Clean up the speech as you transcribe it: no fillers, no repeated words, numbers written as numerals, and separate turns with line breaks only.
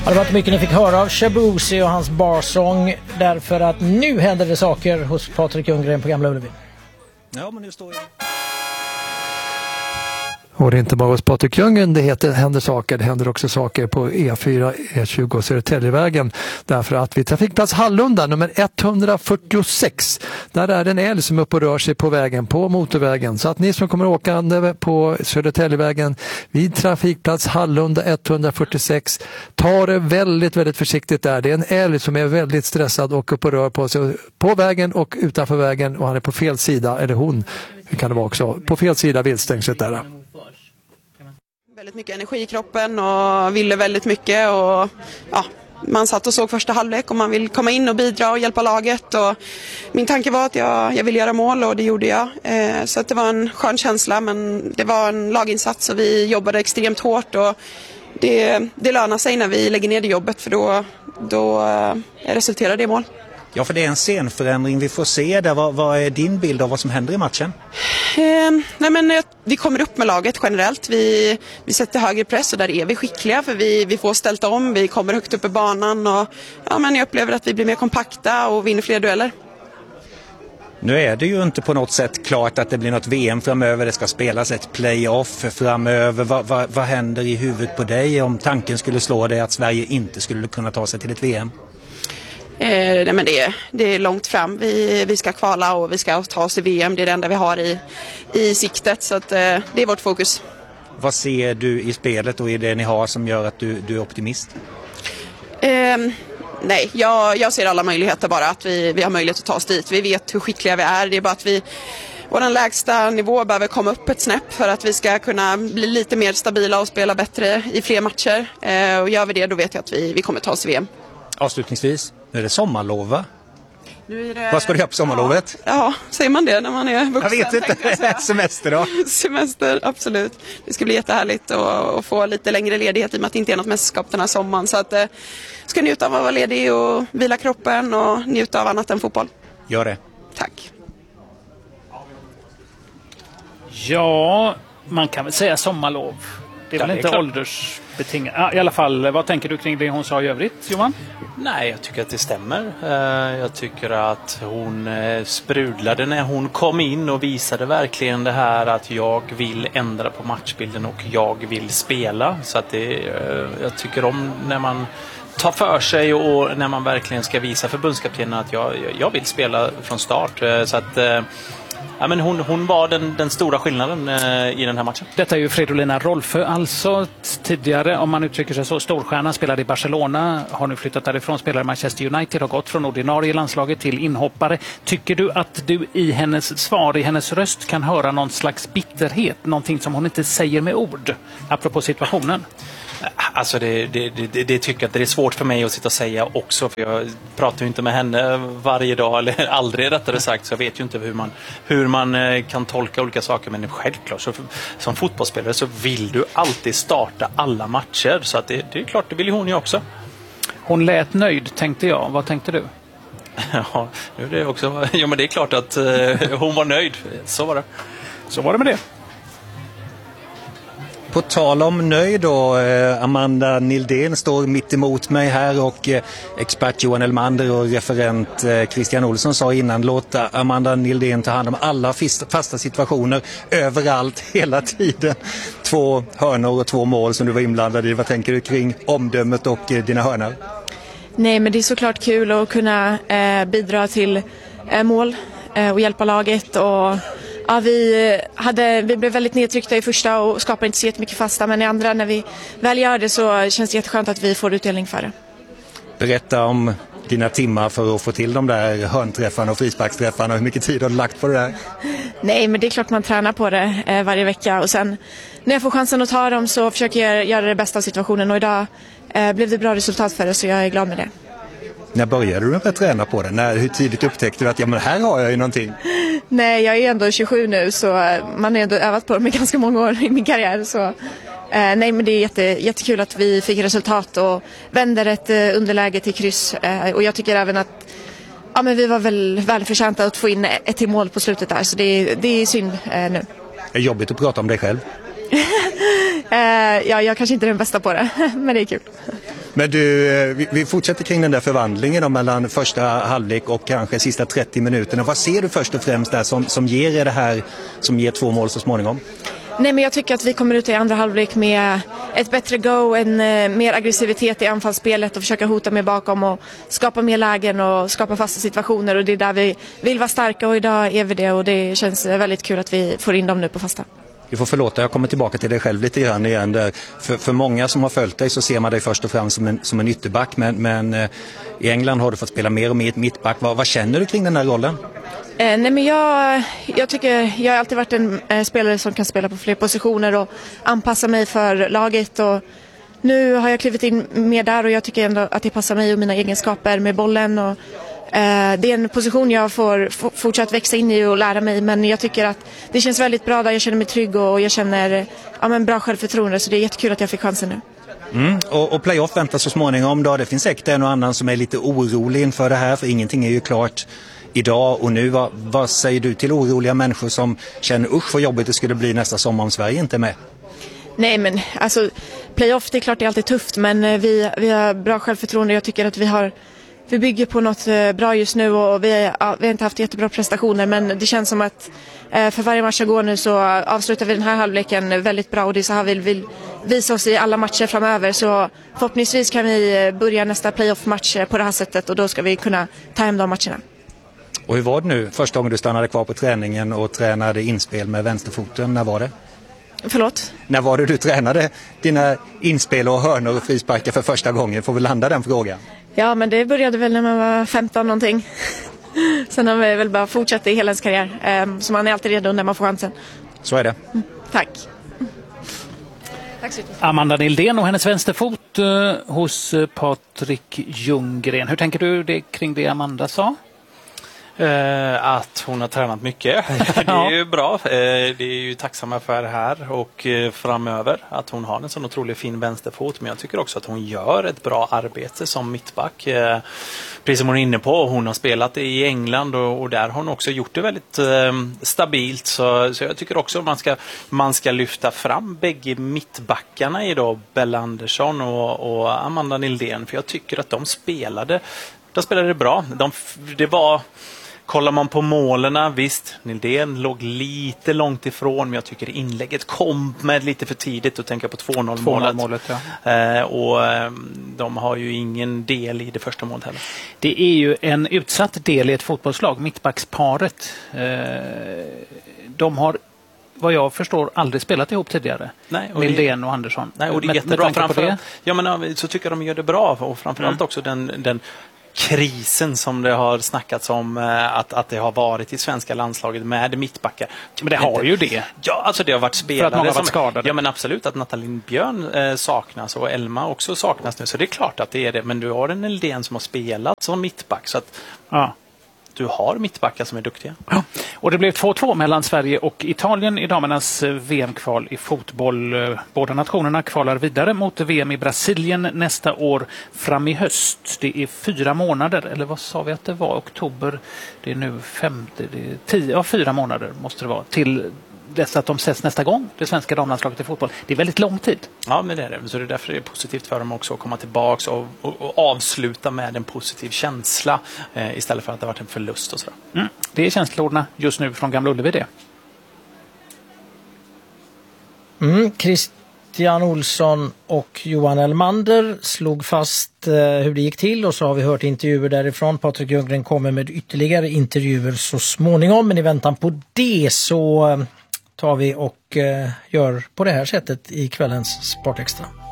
Ja, det var inte mycket ni fick höra av Shabuzi och hans barsång, därför att nu händer det saker hos Patrik Ljunggren på Gamla Ullevi.
Ja, men nu står jag.
Och det är inte bara hos Patrik Ljunggren det händer saker. Det händer också saker på E4, E20 och Södertäljevägen. Därför att vid trafikplats Hallunda nummer 146, där är det en älg som är uppe och rör sig på vägen, på motorvägen. Så att ni som kommer åkande på Södertäljevägen vid trafikplats Hallunda 146, ta det väldigt, väldigt försiktigt där. Det är en älg som är väldigt stressad och uppe och rör på sig på vägen och utanför vägen, och han är på fel sida, eller hon kan det vara också, på fel sida viltstängslet där.
Väldigt mycket energi i kroppen och ville väldigt mycket, och ja, man satt och såg första halvlek och man vill komma in och bidra och hjälpa laget, och min tanke var att jag ville göra mål, och det gjorde jag, så att det var en skön känsla, men det var en laginsats och vi jobbade extremt hårt, och det lönar sig när vi lägger ner det jobbet, för då resulterar det i mål.
Ja, för det är en scenförändring vi får se där. Vad är din bild av vad som händer i matchen?
Vi kommer upp med laget generellt. Vi sätter högre press, och där är vi skickliga, för vi får ställt om. Vi kommer högt upp i banan, och jag upplever att vi blir mer kompakta och vinner fler dueller.
Nu är det ju inte på något sätt klart att det blir något VM framöver. Det ska spelas ett playoff framöver. Vad händer i huvudet på dig om tanken skulle slå dig att Sverige inte skulle kunna ta sig till ett VM?
Det är långt fram. Vi ska kvala och vi ska ta oss till VM. Det är det enda vi har i siktet, så att, det är vårt fokus.
Vad ser du i spelet och i det ni har som gör att du är optimist?
Jag ser alla möjligheter, bara att vi har möjlighet att ta oss dit. Vi vet hur skickliga vi är. Det är bara att vår lägsta nivå behöver komma upp ett snäpp för att vi ska kunna bli lite mer stabila och spela bättre i fler matcher. Och gör vi det, då vet jag att vi kommer ta oss till VM.
Avslutningsvis, nu är det sommarlov, va? Vad ska du göra på sommarlovet?
Ja, säger man det när man är vuxen?
Jag vet inte, semester då?
Semester, absolut. Det ska bli jättehärligt att få lite längre ledighet i och med att det inte är något mästerskap den här sommaren. Så att ska njuta av att vara ledig och vila kroppen och njuta av annat än fotboll.
Gör det.
Tack.
Ja, man kan väl säga sommarlov. Det är väl inte åldersbetingat. I alla fall, vad tänker du kring det hon sa i övrigt, Johan?
Nej, jag tycker att det stämmer. Jag tycker att hon sprudlade när hon kom in och visade verkligen det här att jag vill ändra på matchbilden och jag vill spela. Så att jag tycker om när man tar för sig och när man verkligen ska visa förbundskaptenen att jag vill spela från start. Så att men hon var den stora skillnaden i den här matchen.
Detta är ju Fridolina Rolfö, alltså tidigare, om man uttrycker sig så, storstjärna, spelade i Barcelona, har nu flyttat därifrån, spelar i Manchester United, har gått från ordinarie landslaget till inhoppare. Tycker du att du i hennes svar, i hennes röst kan höra någon slags bitterhet, någonting som hon inte säger med ord, apropå situationen?
Alltså det tycker jag att det är svårt för mig att sitta och säga också, för jag pratar ju inte med henne varje dag, eller aldrig rättare sagt, så jag vet ju inte hur man kan tolka olika saker, men självklart så, som fotbollsspelare så vill du alltid starta alla matcher, så att det är klart, det vill ju hon ju också.
Hon lät nöjd, tänkte jag. Vad tänkte du?
Ja, nu är det också, ja, men det är klart att hon var nöjd, så var det.
Så var det med det.
På tal om nöjd då, Amanda Nildén står mitt emot mig här, och expert Johan Elmander och referent Christian Olsson sa innan, låta Amanda Nildén ta hand om alla fasta situationer överallt, hela tiden. 2 hörnor och 2 mål som du var inblandad i. Vad tänker du kring omdömet och dina hörnor?
Nej, men det är såklart kul att kunna bidra till mål och hjälpa laget, och ja, vi blev väldigt nedtryckta i första och skapade inte så jättemycket fasta, men i andra, när vi väl gör det, så känns det jätteskönt att vi får utdelning för det.
Berätta om dina timmar för att få till de där hörnträffarna och frisparksträffarna. Hur mycket tid har du lagt på det där?
Nej, men det är klart man tränar på det varje vecka, och sen när jag får chansen att ta dem så försöker jag göra det bästa av situationen, och idag blev det bra resultat för det, så jag är glad med det.
När började du med att träna på det? Hur tidigt upptäckte du att men här har jag ju någonting?
Nej, jag är ändå 27 nu, så man har ändå övat på det med ganska många år i min karriär. Så, nej, men det är jättekul att vi fick resultat och vänder ett underläge till kryss. Och jag tycker även att men vi var väl välförtjänta att få in ett till mål på slutet där, så det är synd nu.
Det är jobbigt att prata om dig själv.
Ja, jag kanske inte är den bästa på det, men det är kul.
Men du, vi fortsätter kring den där förvandlingen då, mellan första halvlek och kanske sista 30 minuterna. Vad ser du först och främst där som ger er det här, som ger 2 mål så småningom?
Nej, men jag tycker att vi kommer ut i andra halvlek med ett bättre go, en mer aggressivitet i anfallsspelet och försöka hota mer bakom och skapa mer lägen och skapa fasta situationer, och det är där vi vill vara starka, och idag är vi det, och det känns väldigt kul att vi får in dem nu på fasta.
Du får förlåta, jag kommer tillbaka till dig själv lite grann igen där. För många som har följt dig så ser man dig först och främst som en ytterback, men i England har du fått spela mer och mer mittback. Vad känner du kring den här rollen?
Nej, men jag tycker jag har alltid varit en spelare som kan spela på fler positioner och anpassa mig för laget, och nu har jag klivit in mer där, och jag tycker ändå att det passar mig och mina egenskaper med bollen, och det är en position jag får fortsätta växa in i och lära mig, men jag tycker att det känns väldigt bra där, jag känner mig trygg och jag känner bra självförtroende, så det är jättekul att jag fick chansen nu.
Och playoff väntar så småningom då. Det finns säkert en och annan som är lite orolig inför det här, för ingenting är ju klart idag och nu. Vad säger du till oroliga människor som känner usch vad jobbigt det skulle bli nästa sommar om Sverige inte är med?
Nej, men alltså playoff, det är klart det är alltid tufft, men vi har bra självförtroende. Jag tycker att vi bygger på något bra just nu, och vi har inte haft jättebra prestationer, men det känns som att för varje match jag går nu så avslutar vi den här halvleken väldigt bra, och det är så här vi vill visa oss i alla matcher framöver, så förhoppningsvis kan vi börja nästa playoff-match på det här sättet, och då ska vi kunna ta hem de matcherna.
Och hur var det nu första gången du stannade kvar på träningen och tränade inspel med vänsterfoten? När var det?
Förlåt?
När var det du tränade dina inspel och hörnor och frisparkar för första gången? Får vi landa den frågan?
Ja, men det började väl när man var 15 någonting. Sen har vi väl bara fortsatt i hela ens karriär. Så man är alltid redo när man får chansen.
Så är det.
Tack. Tack så mycket.
Amanda Nildén och hennes vänsterfot hos Patrik Ljunggren. Hur tänker du kring det Amanda sa?
Att hon har tränat mycket. Det är ju bra. Det är ju tacksamma för här och framöver att hon har en sån otroligt fin vänsterfot. Men jag tycker också att hon gör ett bra arbete som mittback. Precis som hon är inne på. Hon har spelat i England och där har hon också gjort det väldigt stabilt. Så jag tycker också att man ska lyfta fram bägge mittbackarna idag. Bella Andersson och Amanda Nildén. För jag tycker att de spelade bra. Det var... Kollar man på målerna, visst, Nildén låg lite långt ifrån, men jag tycker inlägget kom med lite för tidigt, och tänka på 2-0-målet. Ja. Och de har ju ingen del i det första målet heller.
Det är ju en utsatt del i ett fotbollslag, mittbacksparet. De har, vad jag förstår, aldrig spelat ihop tidigare.
Nej,
Nildén och Andersson.
Nej, och det är jättebra. Ja, men så tycker de gör det bra, och framförallt också den krisen som det har snackats om att det har varit i svenska landslaget med mittbackar.
Men det har ju det.
Ja, alltså det har varit spelare
för att många har varit skadade.
Ja, men absolut att Nathalie Björn saknas och Elma också saknas nu, så det är klart att det är det. Men du har en Nildén som har spelat som mittback, så att du har mittbackar som är duktiga.
Ja. Och det blev 2-2 mellan Sverige och Italien i damernas VM-kval i fotboll. Båda nationerna kvalar vidare mot VM i Brasilien nästa år fram i höst. Det är 4 månader, eller vad sa vi att det var? Oktober, det är nu 4 månader måste det vara, till dess att de ses nästa gång, det svenska damlandslaget i fotboll. Det är väldigt lång tid.
Ja, men det är det. Så det är därför det är positivt för dem också att komma tillbaka och avsluta med en positiv känsla istället för att det har varit en förlust och sådär.
Det är känslorna just nu från Gamla Ullevi det.
Christian Olsson och Johan Elmander slog fast hur det gick till, och så har vi hört intervjuer därifrån. Patrik Ljunggren kommer med ytterligare intervjuer så småningom, men i väntan på det så tar vi och gör på det här sättet i kvällens Sportextra.